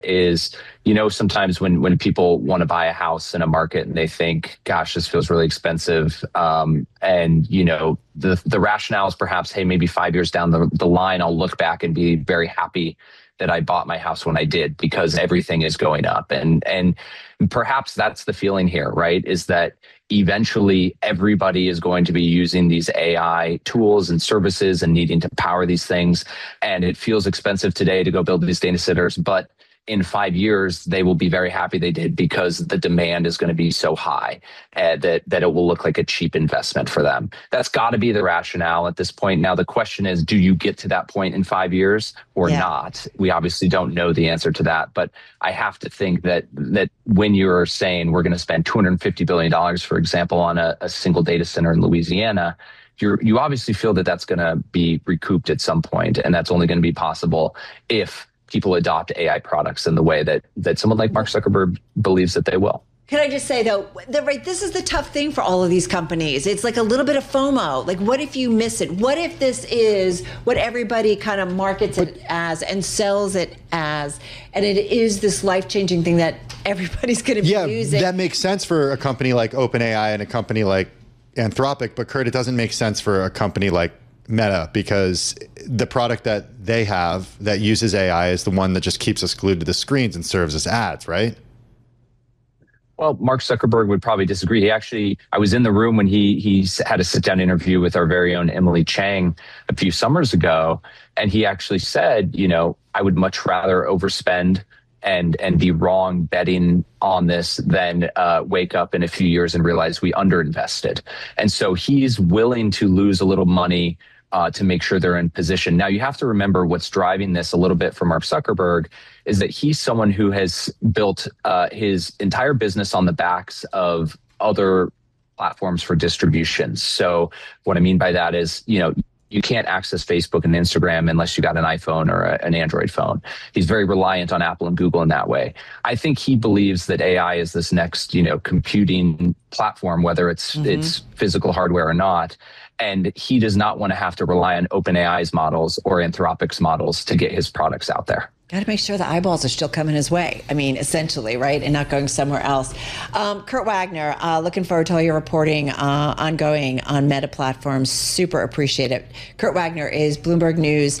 is, sometimes when people want to buy a house in a market and they think, gosh, this feels really expensive. And, the rationale is perhaps, hey, maybe 5 years down the line, I'll look back and be very happy that I bought my house when I did, because everything is going up. And perhaps that's the feeling here, right? Is that eventually everybody is going to be using these AI tools and services and needing to power these things. And it feels expensive today to go build these data centers, but in 5 years, they will be very happy they did, because the demand is going to be so high that it will look like a cheap investment for them. That's got to be the rationale at this point. Now, the question is, do you get to that point in 5 years or not? We obviously don't know the answer to that, but I have to think that when you're saying we're going to spend $250 billion, for example, on a single data center in Louisiana, you obviously feel that that's going to be recouped at some point, and that's only going to be possible if people adopt AI products in the way that someone like Mark Zuckerberg believes that they will. Can I just say, though, this is the tough thing for all of these companies. It's like a little bit of FOMO. Like, what if you miss it? What if this is what everybody kind of markets it as and sells it as, and it is this life-changing thing that everybody's going to be using? That makes sense for a company like OpenAI and a company like Anthropic, but Kurt, it doesn't make sense for a company like Meta, because the product that they have that uses AI is the one that just keeps us glued to the screens and serves as ads, right? Well, Mark Zuckerberg would probably disagree. I was in the room when he had a sit-down interview with our very own Emily Chang a few summers ago, and he actually said, I would much rather overspend and be wrong betting on this than wake up in a few years and realize we underinvested. And so he's willing to lose a little money to make sure they're in position. Now, you have to remember what's driving this a little bit for Mark Zuckerberg is that he's someone who has built his entire business on the backs of other platforms for distribution. So what I mean by that is, you can't access Facebook and Instagram unless you got an iPhone or an Android phone. He's very reliant on Apple and Google in that way. I think he believes that AI is this next, computing platform, whether it's physical hardware or not. And he does not want to have to rely on OpenAI's models or Anthropic's models to get his products out there. Got to make sure the eyeballs are still coming his way. I mean, essentially, right? And not going somewhere else. Kurt Wagner, looking forward to all your reporting ongoing on Meta platforms. Super appreciate it. Kurt Wagner is Bloomberg News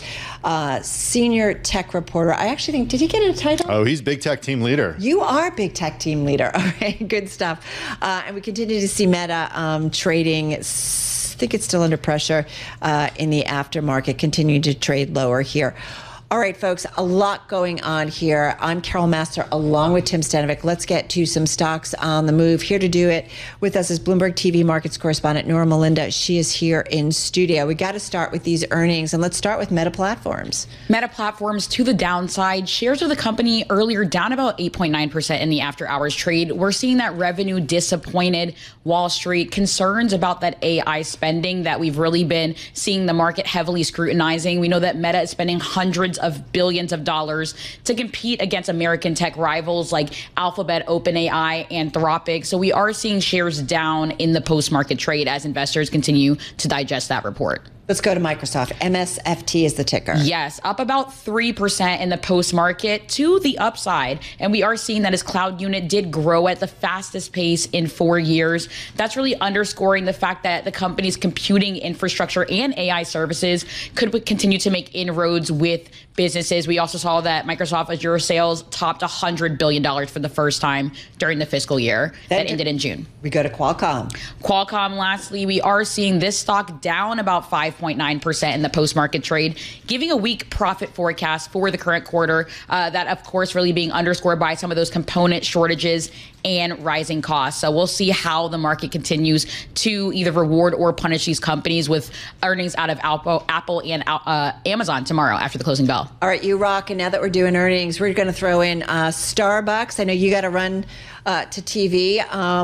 senior tech reporter. I actually think, did he get a title? Oh, he's big tech team leader. You are big tech team leader. All right, good stuff. And we continue to see Meta trading. I think it's still under pressure in the aftermarket, continuing to trade lower here. All right, folks, a lot going on here. I'm Carol Master along with Tim Stanovic. Let's get to some stocks on the move. Here to do it with us is Bloomberg TV markets correspondent Nora Melinda. She is here in studio. We got to start with these earnings, and let's start with Meta Platforms. Meta Platforms to the downside. Shares of the company earlier down about 8.9% in the after hours trade. We're seeing that revenue disappointed Wall Street. Concerns about that AI spending that we've really been seeing the market heavily scrutinizing. We know that Meta is spending hundreds of billions of dollars to compete against American tech rivals like Alphabet, OpenAI, Anthropic. So we are seeing shares down in the post-market trade as investors continue to digest that report. Let's go to Microsoft. MSFT is the ticker. Yes, up about 3% in the post-market to the upside. And we are seeing that its cloud unit did grow at the fastest pace in 4 years. That's really underscoring the fact that the company's computing infrastructure and AI services could continue to make inroads with businesses. We also saw that Microsoft Azure sales topped $100 billion for the first time during the fiscal year that ended in June. We go to Qualcomm. Qualcomm, lastly, we are seeing this stock down about 5.9% in the post-market trade, giving a weak profit forecast for the current quarter. That, of course, really being underscored by some of those component shortages and rising costs. So we'll see how the market continues to either reward or punish these companies with earnings out of Apple and Amazon tomorrow after the closing bell. All right, you rock. And now that we're doing earnings, we're going to throw in Starbucks. I know you got to run to TV,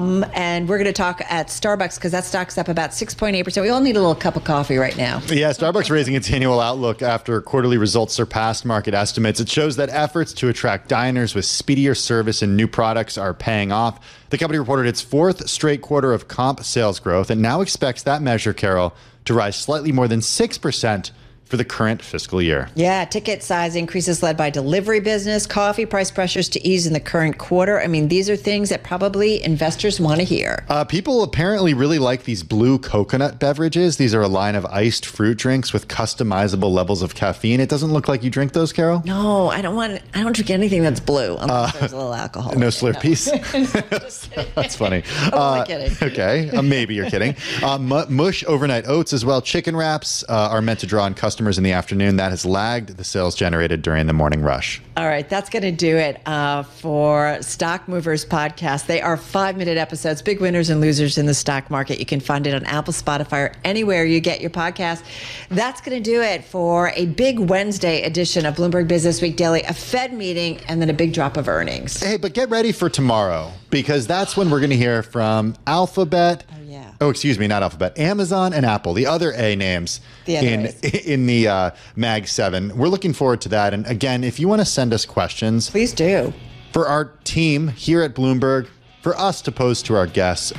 and we're going to talk at Starbucks because that stock's up about 6.8%. We all need a little cup of coffee right now. Yeah, Starbucks raising its annual outlook after quarterly results surpassed market estimates. It shows that efforts to attract diners with speedier service and new products are paying off. The company reported its fourth straight quarter of comp sales growth and now expects that measure, Carol, to rise slightly more than 6% for the current fiscal year. Yeah, ticket size increases led by delivery business, coffee price pressures to ease in the current quarter. I mean, these are things that probably investors want to hear. People apparently really like these blue coconut beverages. These are a line of iced fruit drinks with customizable levels of caffeine. It doesn't look like you drink those, Carol? No, I don't drink anything that's blue unless there's a little alcohol. No Slurpees? No. That's funny. I'm kidding. Okay, maybe you're kidding. Mush overnight oats as well. Chicken wraps are meant to draw in customers in the afternoon. That has lagged the sales generated during the morning rush. All right, that's going to do it for Stock Movers podcast. They are 5-minute episodes, big winners and losers in the stock market. You can find it on Apple, Spotify, or anywhere you get your podcast. That's going to do it for a big Wednesday edition of Bloomberg Business Week Daily, a Fed meeting, and then a big drop of earnings. Hey, but get ready for tomorrow, because that's when we're going to hear from Alphabet. Oh, excuse me, not Alphabet. Amazon and Apple, the other A names in the Mag 7. We're looking forward to that. And again, if you want to send us questions, please do. For our team here at Bloomberg, for us to pose to our guests,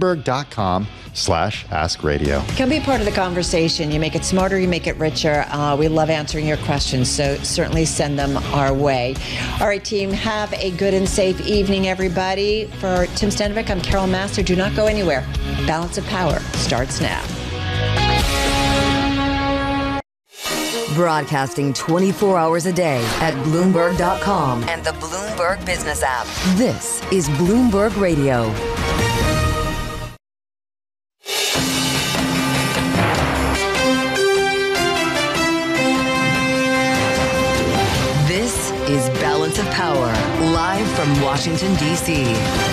Bloomberg.com/AskRadio. Come be part of the conversation. You make it smarter, you make it richer. We love answering your questions, so certainly send them our way. All right, team, have a good and safe evening, everybody. For Tim Stanovic, I'm Carol Master. Do not go anywhere. Balance of Power starts now. Broadcasting 24 hours a day at Bloomberg.com and the Bloomberg Business app. This is Bloomberg Radio. This is Balance of Power, live from Washington, D.C.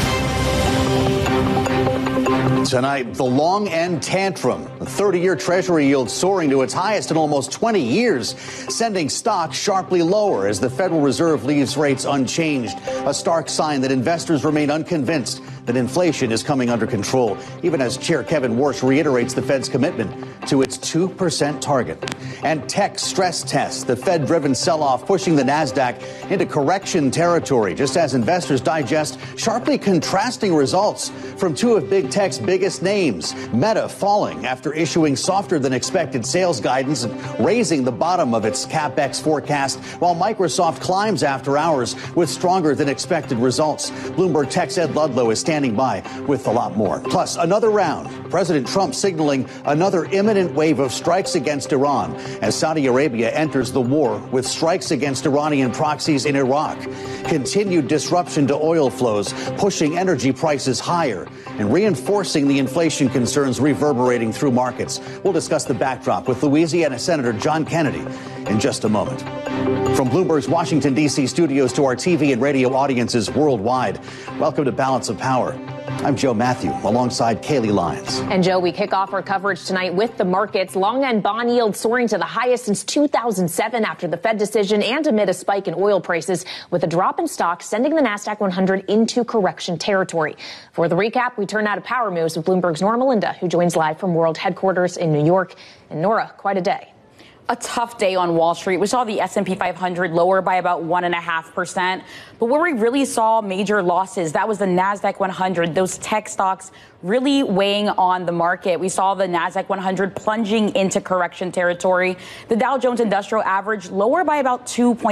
Tonight, the long end tantrum. The 30-year Treasury yield soaring to its highest in almost 20 years, sending stocks sharply lower as the Federal Reserve leaves rates unchanged. A stark sign that investors remain unconvinced that inflation is coming under control, even as Chair Kevin Warsh reiterates the Fed's commitment to its 2% target. And tech stress tests, the Fed-driven sell-off pushing the Nasdaq into correction territory, just as investors digest sharply contrasting results from two of big tech's biggest names. Meta falling after issuing softer than expected sales guidance and raising the bottom of its CapEx forecast, while Microsoft climbs after hours with stronger than expected results. Bloomberg Tech's Ed Ludlow is standing by with a lot more. Plus, another round. President Trump signaling another imminent wave of strikes against Iran as Saudi Arabia enters the war with strikes against Iranian proxies in Iraq. Continued disruption to oil flows, pushing energy prices higher and reinforcing the inflation concerns reverberating through markets. We'll discuss the backdrop with Louisiana Senator John Kennedy in just a moment. From Bloomberg's Washington, D.C. studios to our TV and radio audiences worldwide, welcome to Balance of Power. I'm Joe Matthew, alongside Kaylee Lyons. And Joe, we kick off our coverage tonight with the markets. Long end bond yield soaring to the highest since 2007 after the Fed decision and amid a spike in oil prices, with a drop in stocks sending the Nasdaq 100 into correction territory. For the recap, we turn now to Power Moves with Bloomberg's Nora Melinda, who joins live from World Headquarters in New York. And Nora, quite a day. A tough day on Wall Street. We saw the S&P 500 lower by about 1.5%. But where we really saw major losses, that was the Nasdaq 100. Those tech stocks really weighing on the market. We saw the Nasdaq 100 plunging into correction territory. The Dow Jones Industrial Average lower by about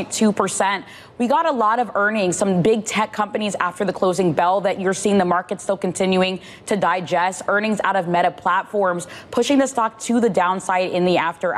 2.2%. We got a lot of earnings, some big tech companies after the closing bell that you're seeing the market still continuing to digest. Earnings out of Meta Platforms pushing the stock to the downside in the after